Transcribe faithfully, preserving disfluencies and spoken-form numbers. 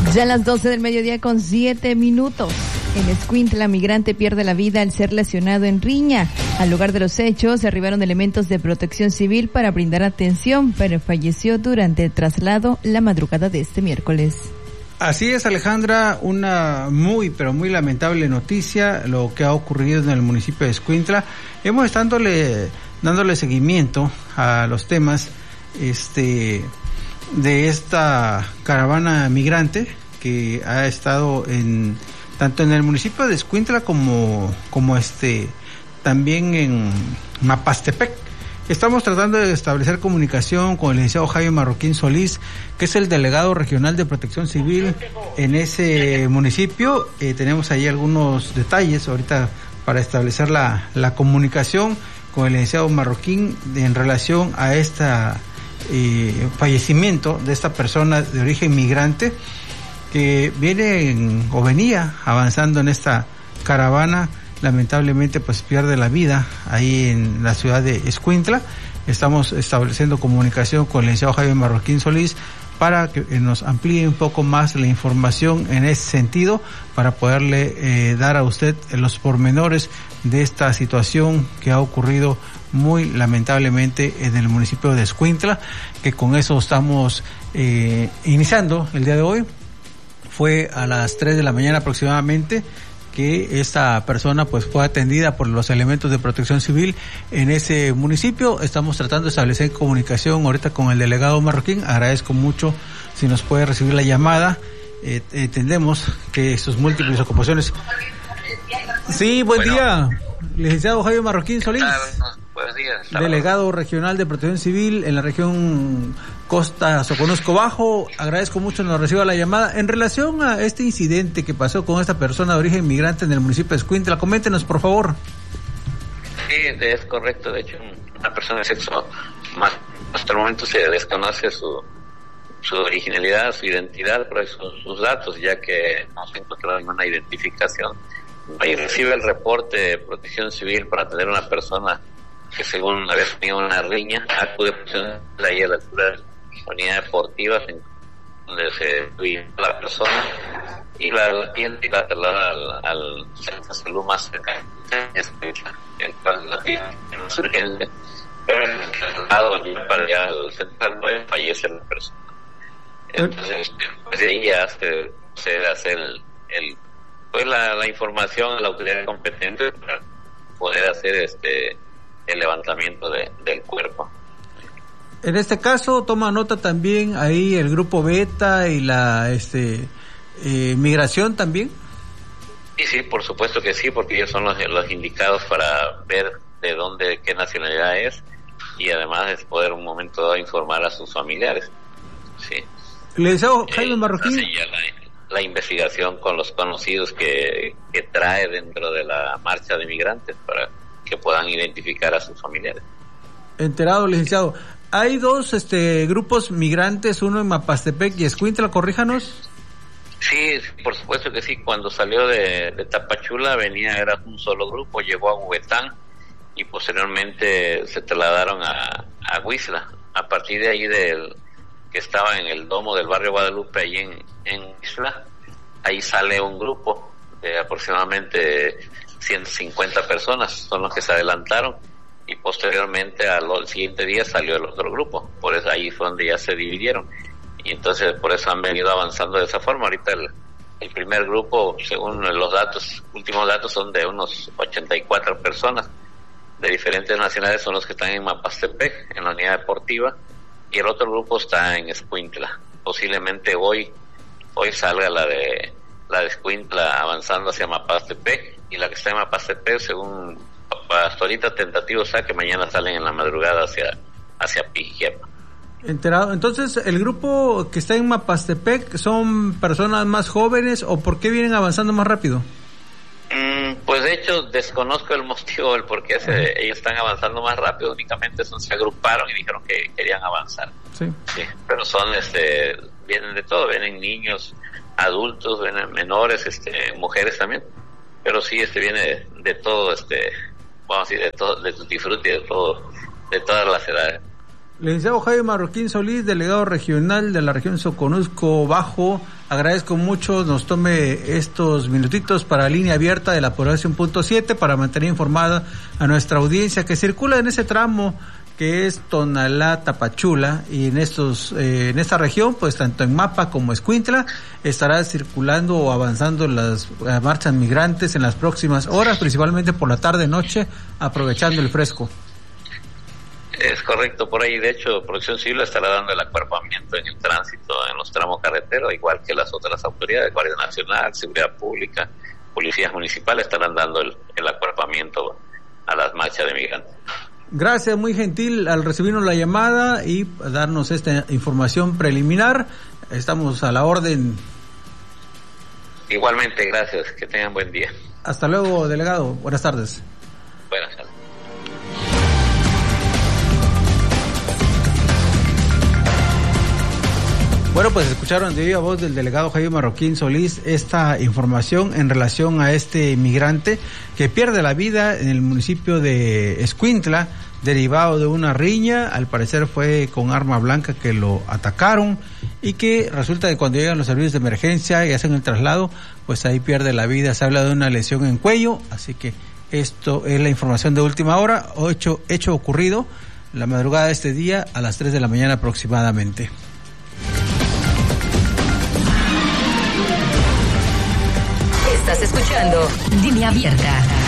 Ya a las doce del mediodía con siete minutos. En Escuintla, migrante pierde la vida al ser lesionado en riña. Al lugar de los hechos se arribaron elementos de protección civil para brindar atención, pero falleció durante el traslado la madrugada de este miércoles. Así es, Alejandra, una muy, pero muy lamentable noticia, lo que ha ocurrido en el municipio de Escuintla. Hemos estado dándole, dándole seguimiento a los temas este, de esta caravana migrante que ha estado en tanto en el municipio de Escuintla como, como este, también en Mapastepec. Estamos tratando de establecer comunicación con el licenciado Jaime Marroquín Solís, que es el delegado regional de Protección Civil en ese municipio. Eh, tenemos ahí algunos detalles ahorita para establecer la, la comunicación con el licenciado Marroquín en relación a este eh, fallecimiento de esta persona de origen migrante que viene en, o venía avanzando en esta caravana. Lamentablemente pues pierde la vida ahí en la ciudad de Escuintla. Estamos estableciendo comunicación con el licenciado Jaime Marroquín Solís para que nos amplíe un poco más la información en ese sentido, para poderle eh, dar a usted los pormenores de esta situación que ha ocurrido muy lamentablemente en el municipio de Escuintla, que con eso estamos eh, iniciando el día de hoy. Fue a las tres de la mañana aproximadamente que esta persona pues fue atendida por los elementos de protección civil en ese municipio. Estamos tratando de establecer comunicación ahorita con el delegado Marroquín. Agradezco mucho si nos puede recibir la llamada. Eh, entendemos que sus múltiples ocupaciones. Sí, buen bueno. día, licenciado Jaime Marroquín Solís. Buenos días. Delegado regional de Protección Civil en la región Costa Soconusco Bajo. Agradezco mucho que nos reciba la llamada. En relación a este incidente que pasó con esta persona de origen migrante en el municipio de Escuintla, coméntenos, por favor. Sí, es correcto. De hecho, una persona de sexo más, hasta el momento se desconoce su su originalidad, su identidad, pero sus, sus datos, ya que no se encontró ninguna identificación. Ahí recibe el reporte de Protección Civil para tener una persona que según había tenido una riña, acude a ahí a la altura de la unidad deportiva donde se vive la persona y la atiende y la traslada al, al centro de salud más cercano, el cual la tiene en una urgencia, pero en el traslado para allá al centro de salud fallece la persona. Entonces, pues de ahí ya se, se hace el, el pues la, la información a la autoridad competente para poder hacer este el levantamiento de, del cuerpo. En este caso toma nota también ahí el grupo Beta y la este eh, migración también. Sí, sí, por supuesto que sí, porque ellos son los, los indicados para ver de dónde, qué nacionalidad es, y además es poder un momento dado informar a sus familiares. Sí. Le deseo Jaime eh, Marroquín. La, la investigación con los conocidos que, que trae dentro de la marcha de migrantes para que puedan identificar a sus familiares. Enterado, licenciado. Hay dos este grupos migrantes, uno en Mapastepec y Escuintla, corríjanos. Sí, por supuesto que sí. Cuando salió de, de Tapachula venía, era un solo grupo, llegó a Huetán y posteriormente se trasladaron a, a Huizla. A partir de ahí del que estaba en el domo del barrio Guadalupe, ahí en, en Huizla, ahí sale un grupo de aproximadamente ciento cincuenta personas, son los que se adelantaron, y posteriormente al, al siguiente día salió el otro grupo. Por eso ahí fue donde ya se dividieron, y entonces por eso han venido avanzando de esa forma. Ahorita el, el primer grupo, según los datos, últimos datos, son de unos ochenta y cuatro personas de diferentes nacionalidades, son los que están en Mapastepec, en la unidad deportiva, y el otro grupo está en Escuintla. Posiblemente hoy hoy salga la de la de Escuintla avanzando hacia Mapastepec, y la que está en Mapastepec, según hasta ahorita tentativo, está que mañana salen en la madrugada hacia hacia Pijiapa. Enterado. Entonces, ¿el grupo que está en Mapastepec son personas más jóvenes o por qué vienen avanzando más rápido? Mm, pues de hecho desconozco el motivo del por qué se, ellos están avanzando más rápido. Únicamente son, se agruparon y dijeron que querían avanzar. Sí. Sí, pero son este vienen de todo, vienen niños, adultos, vienen menores, este mujeres también. Pero sí, este viene de, de todo, este, vamos a decir, de todo, de tutti frutti, de todo, de todas las edades. Licenciado Jaime Marroquín Solís, delegado regional de la región Soconusco Bajo, agradezco mucho nos tome estos minutitos para Línea Abierta de la población punto siete para mantener informada a nuestra audiencia que circula en ese tramo que es Tonalá Tapachula, y en estos eh, en esta región, pues tanto en Mapa como Escuintla estará circulando o avanzando las eh, marchas migrantes en las próximas horas, principalmente por la tarde noche, aprovechando el fresco. Es correcto, por ahí de hecho Protección Civil estará dando el acuerpamiento en el tránsito en los tramos carreteros, igual que las otras autoridades, Guardia Nacional, Seguridad Pública, policías municipales estarán dando el, el acuerpamiento a las marchas de migrantes. Gracias, muy gentil al recibirnos la llamada y darnos esta información preliminar. Estamos a la orden. Igualmente, gracias, que tengan buen día. Hasta luego, delegado, buenas tardes. Buenas tardes. Bueno, pues escucharon de viva voz del delegado Jaime Marroquín Solís esta información en relación a este migrante que pierde la vida en el municipio de Escuintla, derivado de una riña. Al parecer fue con arma blanca que lo atacaron y que resulta que cuando llegan los servicios de emergencia y hacen el traslado, pues ahí pierde la vida. Se habla de una lesión en cuello, así que esto es la información de última hora, hecho, hecho ocurrido la madrugada de este día a las tres de la mañana aproximadamente. Estás escuchando Línea Abierta.